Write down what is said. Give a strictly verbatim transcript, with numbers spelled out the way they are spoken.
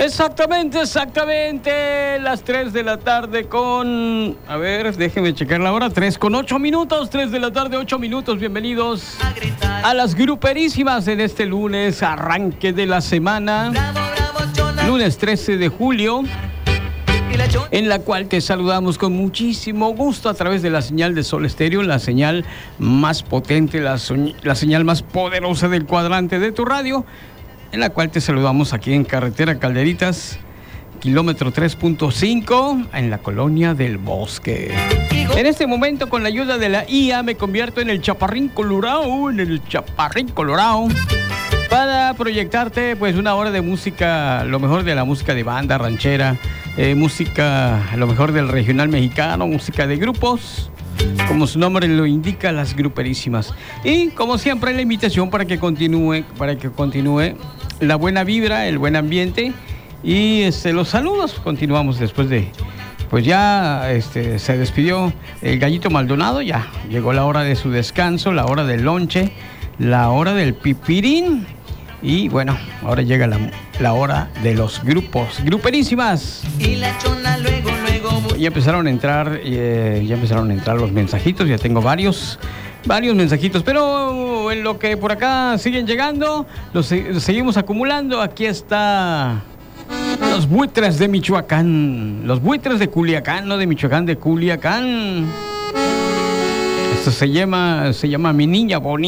Exactamente, exactamente. Las tres de la tarde con... A ver, déjenme checar la hora. tres con ocho minutos. tres de la tarde, ocho minutos. Bienvenidos a las gruperísimas en este lunes, arranque de la semana. Lunes trece de julio. En la cual te saludamos con muchísimo gusto a través de la señal de Sol Estéreo, la señal más potente, la, la señal más poderosa del cuadrante de tu radio, en la cual te saludamos aquí en Carretera Calderitas, kilómetro tres punto cinco, en la Colonia del Bosque. En este momento, con la ayuda de la I A, me convierto en el Chaparrín Colorado, en el Chaparrín Colorado, para proyectarte pues una hora de música, lo mejor de la música de banda, ranchera, eh, música, lo mejor del regional mexicano, música de grupos, como su nombre lo indica, las gruperísimas. Y como siempre, la invitación para que continúe, para que continúe la buena vibra, el buen ambiente y este, los saludos. Continuamos después de, pues ya este, se despidió el Gallito Maldonado, ya llegó la hora de su descanso, la hora del lonche, la hora del pipirín. Y bueno, ahora llega la, la hora de los grupos, gruperísimas. Y la chona luego, luego... Ya empezaron a entrar, eh, ya empezaron a entrar los mensajitos, ya tengo varios, varios mensajitos. Pero en lo que por acá siguen llegando, los, los seguimos acumulando. Aquí está los buitres de Michoacán, los buitres de Culiacán, no de Michoacán, de Culiacán. Esto se llama, se llama Mi Niña Bonita.